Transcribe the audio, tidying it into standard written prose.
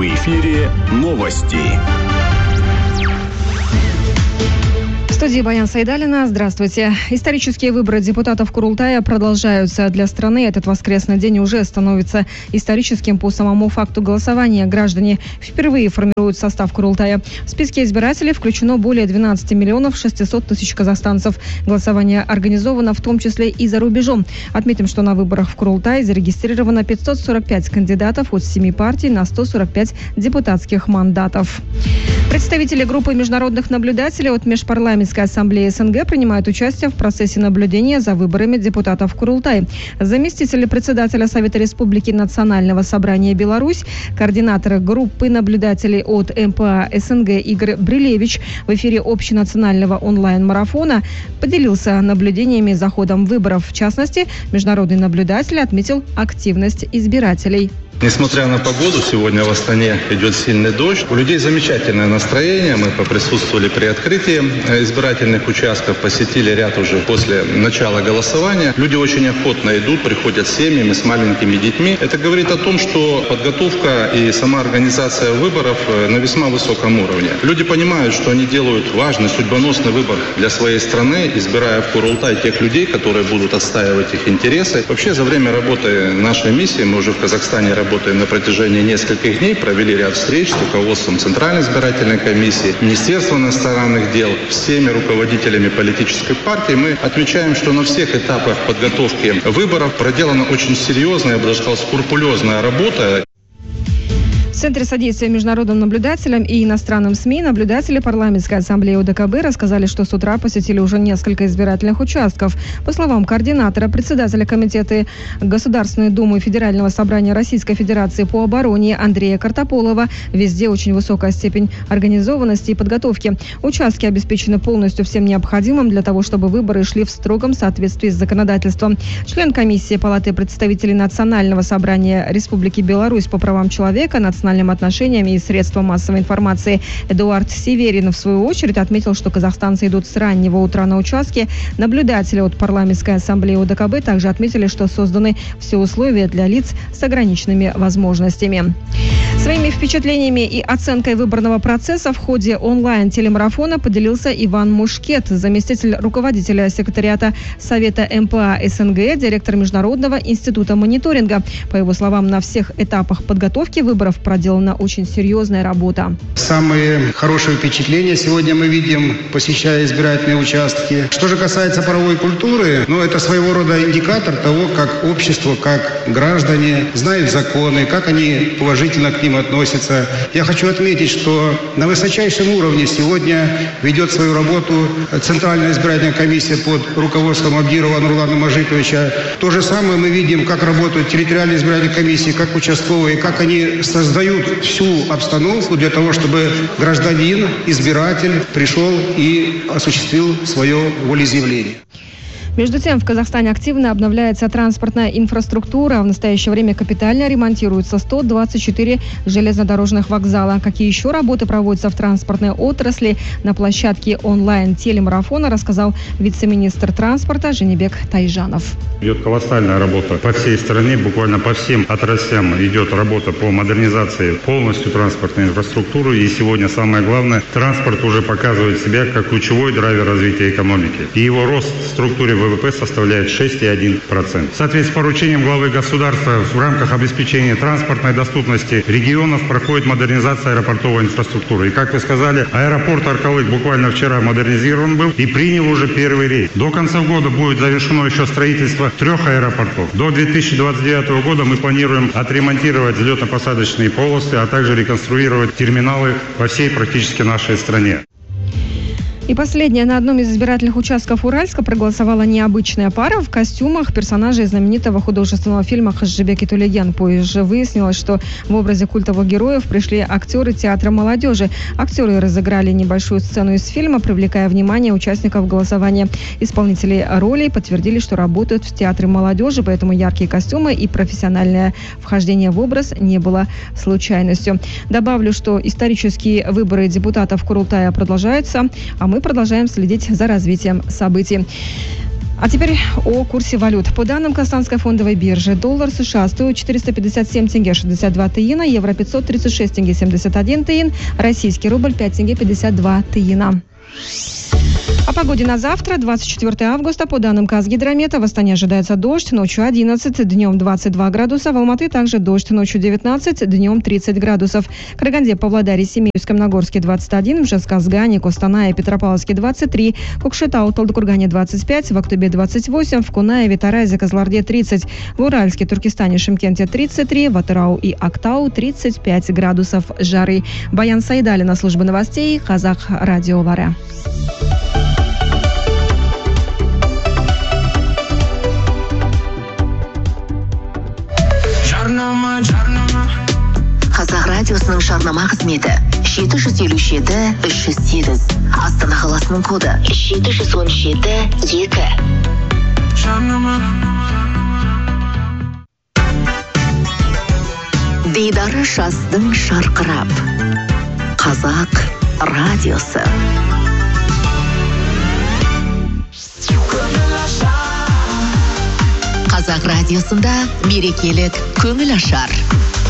В эфире новости. В студии Баян Сайдалина. Здравствуйте. Исторические выборы депутатов Курултая продолжаются. Для страны этот воскресный день уже становится историческим по самому факту голосования. Граждане впервые формируют состав Курултая. В списке избирателей включено более 12 миллионов 600 тысяч казахстанцев. Голосование организовано в том числе и за рубежом. Отметим, что на выборах в Курултай зарегистрировано 545 кандидатов от 7 партий на 145 депутатских мандатов. Представители группы международных наблюдателей от Межпарламентской ассамблеи СНГ принимают участие в процессе наблюдения за выборами депутатов Курултай. Заместитель председателя Совета Республики Национального собрания Беларусь, координатор группы наблюдателей от МПА СНГ Игорь Брилевич в эфире общенационального онлайн-марафона поделился наблюдениями за ходом выборов. В частности, международный наблюдатель отметил активность избирателей. Несмотря на погоду, сегодня в Астане идет сильный дождь. У людей замечательное настроение. Мы поприсутствовали при открытии избирательных участков, посетили ряд уже после начала голосования. Люди очень охотно идут, приходят с семьями, с маленькими детьми. Это говорит о том, что подготовка и сама организация выборов на весьма высоком уровне. Люди понимают, что они делают важный, судьбоносный выбор для своей страны, избирая в Курултай тех людей, которые будут отстаивать их интересы. Вообще, за время работы нашей миссии, мы уже в Казахстане работаем на протяжении нескольких дней, провели ряд встреч с руководством Центральной избирательной комиссии, Министерства иностранных дел, всеми руководителями политической партии. Мы отмечаем, что на всех этапах подготовки выборов проделана очень серьезная, я бы даже сказал, скрупулезная работа. В Центре содействия международным наблюдателям и иностранным СМИ наблюдатели парламентской ассамблеи ОДКБ рассказали, что с утра посетили уже несколько избирательных участков. По словам координатора, председателя Комитета Государственной Думы Федерального собрания Российской Федерации по обороне Андрея Картополова, везде очень высокая степень организованности и подготовки. Участки обеспечены полностью всем необходимым для того, чтобы выборы шли в строгом соответствии с законодательством. Член комиссии Палаты представителей Национального собрания Республики Беларусь по правам человека, национальным отношениям и средствам массовой информации Эдуард Северин в свою очередь отметил, что казахстанцы идут с раннего утра на участки. Наблюдатели от парламентской ассамблеи ОДКБ также отметили, что созданы все условия для лиц с ограниченными возможностями. Своими впечатлениями и оценкой выборного процесса в ходе онлайн-телемарафона поделился Иван Мушкет, заместитель руководителя секретариата Совета МПА СНГ, директор Международного института мониторинга. По его словам, на всех этапах подготовки выборов проделана очень серьезная работа. Самые хорошие впечатления сегодня мы видим, посещая избирательные участки. Что же касается правовой культуры, это своего рода индикатор того, как общество, как граждане знают законы, как они уважительно к ним относятся. Я хочу отметить, что на высочайшем уровне сегодня ведет свою работу Центральная избирательная комиссия под руководством Абдирова Нурлана Мажитовича. То же самое мы видим, как работают территориальные избирательные комиссии, как участковые, как они создают всю обстановку для того, чтобы гражданин, избиратель пришел и осуществил свое волеизъявление. Между тем, в Казахстане активно обновляется транспортная инфраструктура. В настоящее время капитально ремонтируются 124 железнодорожных вокзала. Какие еще работы проводятся в транспортной отрасли, на площадке онлайн-телемарафона рассказал вице-министр транспорта Женебек Тайжанов. Идет колоссальная работа по всей стране, буквально по всем отраслям идет работа по модернизации полностью транспортной инфраструктуры. И сегодня самое главное, транспорт уже показывает себя как ключевой драйвер развития экономики. И его рост в структуре ВВП составляет 6,1%. В соответствии с поручением главы государства в рамках обеспечения транспортной доступности регионов проходит модернизация аэропортовой инфраструктуры. И, как вы сказали, аэропорт Аркалык буквально вчера модернизирован был и принял уже первый рейс. До конца года будет завершено еще строительство 3 аэропортов. До 2029 года мы планируем отремонтировать взлетно-посадочные полосы, а также реконструировать терминалы по всей практически нашей стране. И последнее. На одном из избирательных участков Уральска проголосовала необычная пара в костюмах персонажей знаменитого художественного фильма «Хажибек и Тулеген». Позже выяснилось, что в образе культовых героев пришли актеры театра молодежи. Актеры разыграли небольшую сцену из фильма, привлекая внимание участников голосования. Исполнители ролей подтвердили, что работают в театре молодежи, поэтому яркие костюмы и профессиональное вхождение в образ не было случайностью. Добавлю, что исторические выборы депутатов Курултая продолжаются, а мы продолжаем следить за развитием событий. А теперь о курсе валют. По данным Казахстанской фондовой биржи, доллар США стоит 457 тенге 62 тиына, евро 536 тенге 71 тиын, российский рубль 5 тенге 52 тиына. О погоде на завтра, 24 августа, по данным Казгидромета, в Астане ожидается дождь, ночью 11, днем 22 градуса, в Алматы также дождь, ночью 19, днем 30 градусов. В Караганде, Павлодаре, Семейском, Нагорске 21, в Жезказгане, Костанае, Петропавловске 23, Кокшетау, Талдыкургане 25, в Актубе 28, в Кунаеве, Таразе, Козларде 30, в Уральске, Туркестане, Шымкенте 33, в Атырау и Актау 35 градусов жары. Баян Сайдалина, служба новостей, Казах Радио Вара. Қазақ радиосының жарнама қызметі 757-308. Астана қаласының коды 717-2. Дейдары жаздың шарқырап. Қазақ радиосы. Қазақ радиосында мерекелік көңіл ашар.